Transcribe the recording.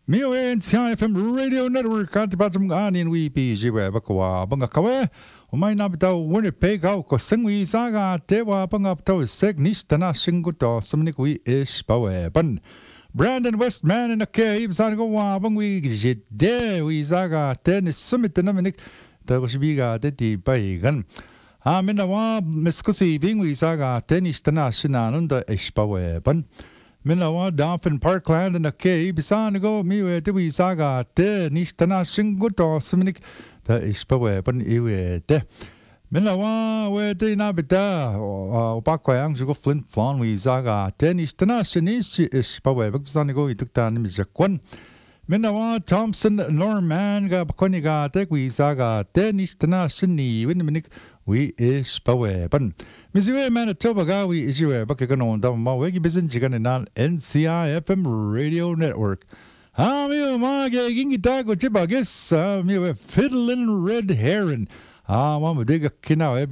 MIO-NCI FM Radio Network at patsam anin wi PGW bakwa banga kawe umay nabitaw Winnipeg ko sengwi saga tewa pangaptaw segnis tana singuto sumnik wi is pawe pan Brandon Westman and a cave san go wa bangwi jide wi saga tennis summit na minik ta biga de di baigan mina wa miskusi bingwi saga tennis tana sinanunda is pawe pan Minawa Dolphin Parkland and a cave Bisanago Miwe Tiwi Saga Te Nistana Singuto Simic the Ispawe Pan Iwe De Minawa where de Nabita or Bakwang to go Flint Flon we Zaga Te Nistana Sinis Ispawe Bisanago he took down Mr. Quan Minawa Thompson Norman Gabconiga Tek we Zaga Te Nistana Sini Winimic we is Pawe Pan Missouri Manitoba Gawi is you Bakagan on Dama Wagi Bizin Chicken and NCI FM Radio Network. Mage Gingitago Chibagis, me fiddling red heron. Mama dig a kinau